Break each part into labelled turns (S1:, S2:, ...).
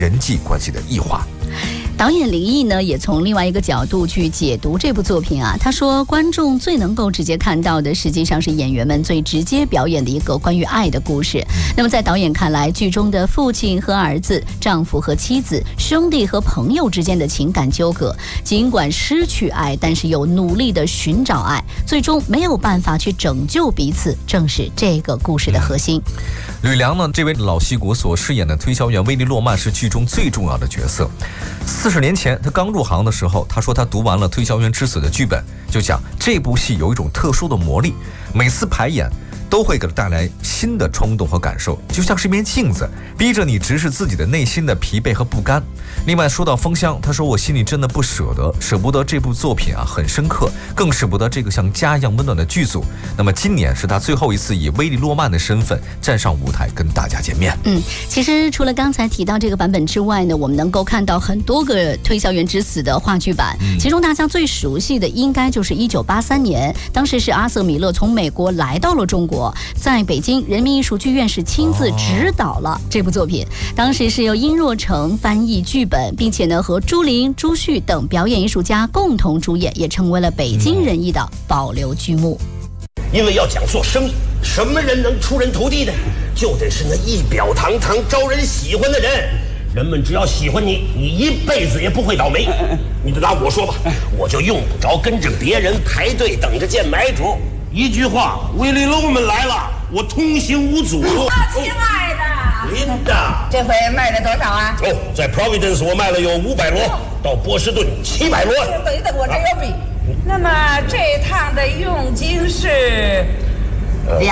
S1: 人际关系的异化。
S2: 导演林毅呢，也从另外一个角度去解读这部作品啊。他说，观众最能够直接看到的，实际上是演员们最直接表演的一个关于爱的故事。那么在导演看来，剧中的父亲和儿子、丈夫和妻子、兄弟和朋友之间的情感纠葛，尽管失去爱，但是又努力的寻找爱，最终没有办法去拯救彼此，正是这个故事的核心。
S1: 吕梁呢，这位老戏骨所饰演的推销员威利·洛曼是剧中最重要的角色。40年前他刚入行的时候，他说他读完了《推销员之死》的剧本，就讲这部戏有一种特殊的魔力，每次排演都会给他带来新的冲动和感受，就像是一面镜子，逼着你直视自己的内心的疲惫和不甘。另外说到封箱，他说我心里真的不舍得这部作品啊，很深刻，更舍不得这个像家一样温暖的剧组。那么今年是他最后一次以威利·洛曼的身份站上舞台跟大家见面。
S2: 其实除了刚才提到这个版本之外呢，我们能够看到很多个《推销员之死》的话剧版，其中大家最熟悉的应该就是1983年，当时是阿瑟·米勒从美国来到了中国，在北京人民艺术剧院是亲自指导了这部作品。当时是由殷若成翻译剧本，并且呢和朱琳、朱旭等表演艺术家共同主演，也成为了北京人艺的保留剧目。
S3: 因为要讲做生意，什么人能出人头地呢？就得是那仪表堂堂、招人喜欢的人。人们只要喜欢你，你一辈子也不会倒霉。你就拿我说吧，我就用不着跟着别人排队等着见买主。一句话，威利·洛曼来了，我通行无阻。
S4: 亲爱的
S3: 琳达，
S4: 这回卖了多少啊？
S3: 在 Providence 我卖了有500罗，到波士顿700罗。
S4: 等一等，我这有笔。那么这趟的佣金是200。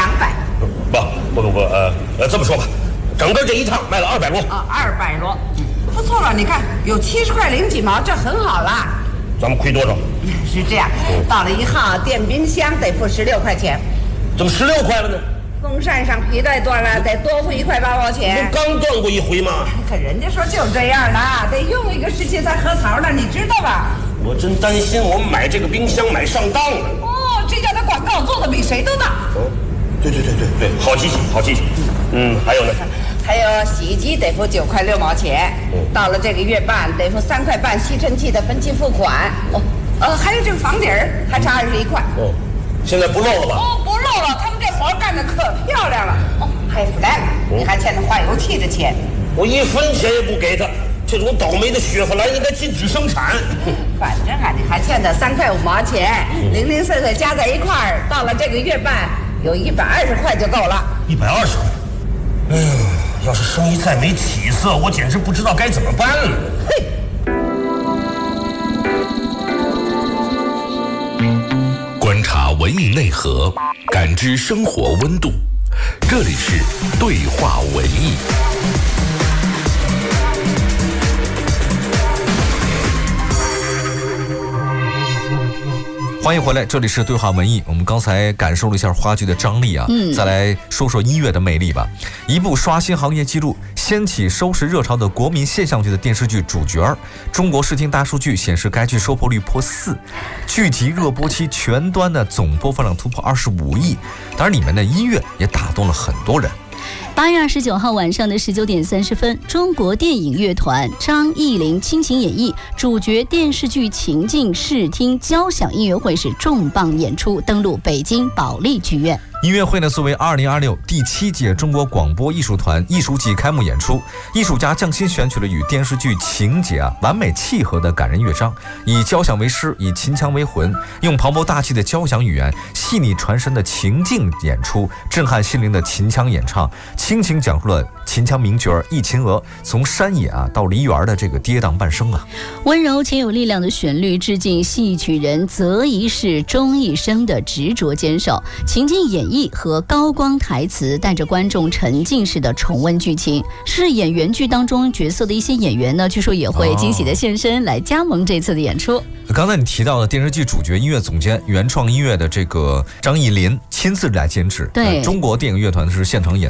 S4: 不，这么说吧，整个这一趟卖了200罗。200罗，不错了。你看有70块零几毛，这很好了。
S3: 咱们亏多少？
S4: 是这样，到了1号电冰箱得付16块钱。
S3: 怎么16块了呢？
S4: 风扇上皮带断了，得多付1块8毛钱。
S3: 不刚断过一回吗？
S4: 可人家说就这样的，得用一个时期才合槽呢，你知道吧？
S3: 我真担心我们买这个冰箱买上当了。
S4: 这家的广告做的比谁都大。
S3: 对，好记性。还有呢？
S4: 还有洗衣机得付9块6毛钱。到了这个月半得付3块半吸尘器的分期付款。还有这个房顶儿还差21块。
S3: 现在不漏了吧？
S4: 不漏了，他们这活干的可漂亮了。还有 flag，你还欠他化油器的钱。
S3: 我1分钱也不给他。这种倒霉的雪佛兰应该禁止生产。
S4: 反正你还欠他3块5毛钱，零零碎碎加在一块儿，到了这个月半有120块就够了。
S3: 120块。哎呀，要是生意再没起色，我简直不知道该怎么办了。
S5: 观察文艺内核，感知生活温度。这里是对话文艺。
S1: 欢迎回来，这里是对话文艺。我们刚才感受了一下话剧的张力啊，再来说说音乐的魅力吧。一部刷新行业纪录、掀起收视热潮的国民现象剧的电视剧主角，中国视听大数据显示该剧收视率破4，剧集热播期全端的总播放量突破25亿。当然，里面的音乐也打动了很多人。
S2: 8月29号晚上的19点30分，中国电影乐团张艺林倾情演绎主角电视剧情境视听交响音乐会是重磅演出，登陆北京保利剧院。
S1: 音乐会呢，作为2026第7届中国广播艺术团艺术季开幕演出，艺术家匠心选取了与电视剧情节完美契合的感人乐章，以交响为诗，以秦腔为魂，用磅礴大气的交响语言，细腻传神的情境演出，震撼心灵的秦腔演唱，倾情讲述了秦腔名角忆秦娥从山野到梨园的这个跌宕半生啊。
S2: 温柔且有力量的旋律，致敬戏曲人择一世钟一生的执着坚守，情境演绎和高光台词带着观众沉浸式的重温剧情。饰演原剧当中角色的一些演员呢，据说也会惊喜的现身来加盟这次的演出。
S1: 刚才你提到的电视剧主角、音乐总监、原创音乐的这个张艺林亲自来监制，
S2: 对，
S1: 中国电影乐团是现场演奏。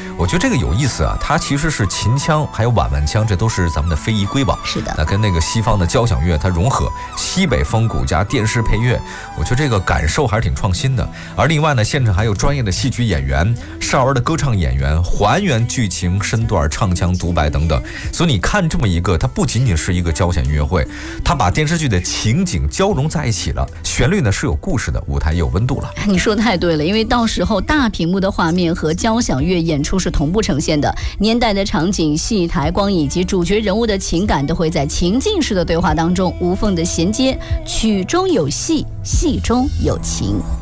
S1: 我觉得这个有意思啊，它其实是秦腔还有挽腔，这都是咱们的非遗瑰宝。
S2: 是的，
S1: 那跟那个西方的交响乐它融合，西北风骨加电视配乐，我觉得这个感受还是挺创新的。而另外呢，现场还有专业的戏曲演员、少儿的歌唱演员，还原剧情、身段、唱腔、独白等等。所以你看这么一个，它不仅仅是一个交响音乐会，它把电视剧的情景交融在一起了，旋律呢是有故事的，舞台也有温度了。
S2: 你说太对了，因为到时候大屏幕的画面和交响乐演出是同步呈现的，年代的场景、戏台光以及主角人物的情感都会在情境式的对话当中无缝的衔接，曲中有戏，戏中有情。